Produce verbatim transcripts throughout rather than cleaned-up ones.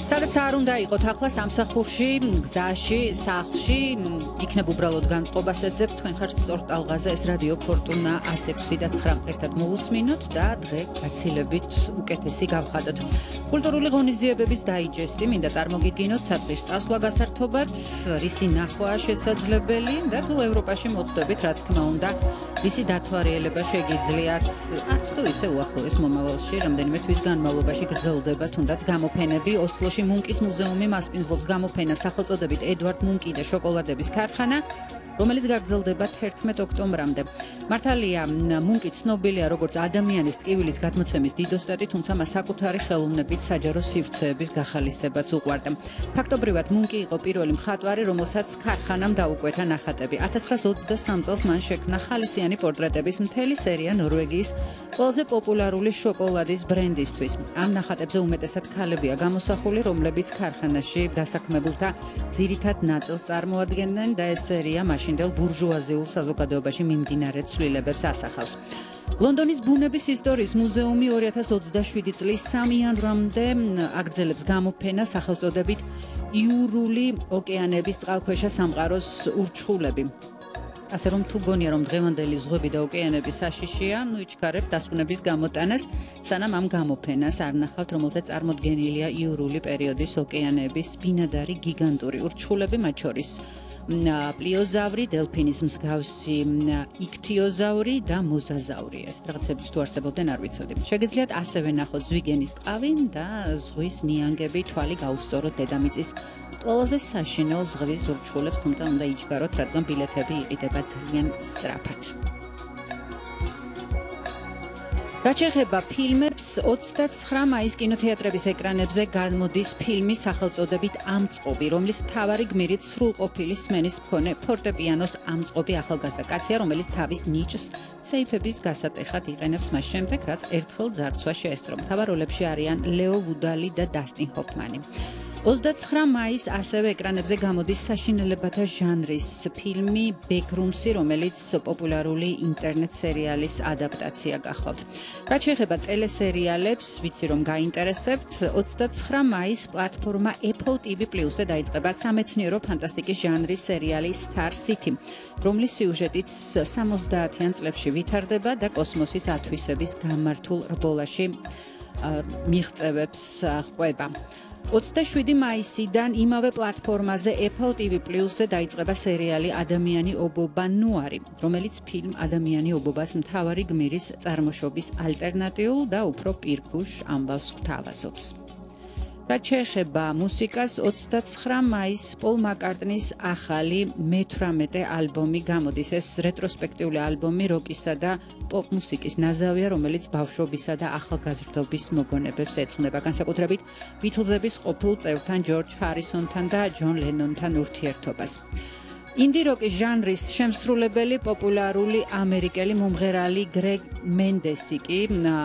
სადაც არ უნდა იყოთ ახლა სამსახურში, გზაში, სახლში, იქნებ უბრალოდ განწყობას ეძებ, თქვენ ხართ სწორ ტალღაზე, ეს რადიო ფორტუნა ასი ექვსი და ცხრა ერთად მოვუსმინოთ და დღე გაცილებით უკეთესი გავხადოთ. კულტურული ღონისძიებების დაიჯესტი მინდა წარმოგიდგინოთ საწყის წასვლა გასართობად, რისი ნახვა შესაძლებელი და თუ ევროპაში მოხვდებით, რა თქმა უნდა, რისი დათვალიერება შეგიძლიათ, არც თუ ისე უახლოეს მომავალში, რამდენიმე თვის განმავლობაში გრძელდება თუნდაც გამოფენები ოსლოში მუნკის მუზეუმი მასპინძლობს გამოფენას სახელწოდებით ედვარდ მუნკი და შოკოლადების ქარხანა, რომელიც გაგრძელდება თერთმეტ ოქტომბრამდე. მართალია, მუნკი ცნობილია როგორც ადამიანის ტკივილის გადმოცემის დიდ ოსტატი, თუმცა მას საკუთარი ხელოვნებით საჯარო სივრცეების გახალისებაც უყვარდა. ფაქტობრივად, მუნკი იყო პირველი მხატვარი, რომელსაც ქარხანამ დაუკვეთა ნახატები. ათას ცხრაას ოცდასამ წელს მან შექმნა ხალისიანი პორტრეტების მთელი სერია ნორვეგიის ყველაზე პოპულარული შოკოლადის ბრენდისთვის. ამ ნახატებზე უმეტესად ქალებია გამოსახული, რომლებიც ქარხანაში დასაქმებულთა ძირითად ნაწილს წარმოადგენდნენ და ეს სერია მაშინდელ ბურჟუაზიულ საზოგადოებაში მიმდინარე ცვლილებებს ასახავს. ლონდონის ბუნების ისტორიის მუზეუმი ორი ათას ოცდაშვიდი წლის სამი იანვრამდე აგრძელებს გამოფენას სახელწოდებით იურული ოკეანების წყალქვეშა სამყაროს ურჩხულები. ასე რომ თუ გონია რომ დღევანდელი ზღვები და ოკეანები საშიშია, ნუ იჩქარებთ დასკვნების გამოტანას, სანამ ამ გამოფენას არ ნახავთ, რომელზეც წარმოდგენილია იურული პერიოდის ოკეანების ბინადარი გიგანტური ურჩხულები, მათ შორის პლიოზავრი, დელფინის მსგავსი იქთიოზავრი და მოზაზავრი. ეს რაღაცების თუ არსებობდნენ არ ვიცოდი. შეგიძლიათ ასევე ნახოთ ზვიგენის ტყავი და ზღვის ნიანგები, თვალი გაუსწოროთ დედამიწის ყველაზე საშინელ ზღვის ურჩხულებს, თუმცა უნდა იჩქაროთ, რადგან ბილეთები იყიდება ძალიან სწრაფად. რაც შეეხება ფილმებს, ოცდაცხრა მაისს კინოთეატრების ეკრანებზე გამოდის ფილმი სახელწოდებით ამწყობი, რომლის მთავარი გმირით სრულყოფილი სმენის მქონე ფორტეპიანოს ამწყობი ახალგაზრდა კაცია, რომელიც თავის ნიჭს სეიფების გასატეხად იყენებს მას შემდეგ, რაც ერთხელ ძარცვა შეესწრო. მთავარ როლებში არიან ლეო ვუდალი და დასტინ ჰოფმანი. ოცდაცხრა მაისს ასევე ეკრანებზე გამოდის საშინელებათა ჟანრის ფილმი ბეკრუმსი, რომელიც პოპულარული ინტერნეტ სერიალის ადაპტაცია გახლავთ. რაც შეეხება ტელესერიალებს, ვიცი რომ გაინტერესებთ, ოცდაცხრა მაისს პლატფორმა Apple ტი ვი პლუს-ზე დაიწყება სამეცნიერო ფანტასტიკის ჟანრის სერიალი Star City, რომლის სიუჟეტიც სამოცდაათიან წლებში ვითარდება და კოსმოსის ათვისების გამართულ რბოლაში მიღწევებს ყვება. ოცდაშვიდი მაისიდან იმავე პლატფორმაზე Apple ტი ვი პლუს-ზე დაიწყება სერიალი ადამიანი ობობა ნუარი, რომელიც ფილმ ადამიანი ობობას მთავარი გმირის წარმოშობის ალტერნატიულ და უფრო პირქუშ ამბავს გვთავაზობს. რაც შეეხება მუსიკას, ოცდაცხრა მაისს პოლ მაკარტნის ახალი მეთვრამეტე ალბომი გამოდის. ეს რეტროსპექტიული ალბომი როკისა და პოპ მუსიკის ნაზავია, რომელიც ბავშვობისა და ახალგაზრდობის მოგონებებს ეძღვნება, განსაკუთრებით ბითლზების ყოფილ წევრთან ჯორჯ ჰარისონთან და ჯონ ლენონთან ურთიერთობას. ინდი როკის ჟანრის შემსრულებელი პოპულარული ამერიკელი მომღერალი გრეგ მენდესი კი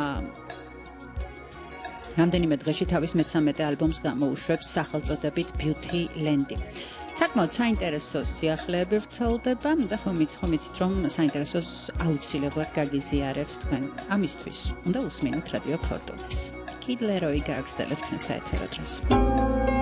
რამდენიმე დღეში თავის მეცამეტე ალბომს გამოუშვებს სახელწოდებით Beauty Land-ი. საკმაოდ საინტერესო სიახლეები ვრცელდება და ხომ იცით რომ საინტერესოს აუცილებლად გაგიზიარებთ თქვენ. ამისთვის უნდა უსმინოთ რადიო ფორტუნას. Kid Leroy გააგრძელებთ ჩვენ საეთერო დროს.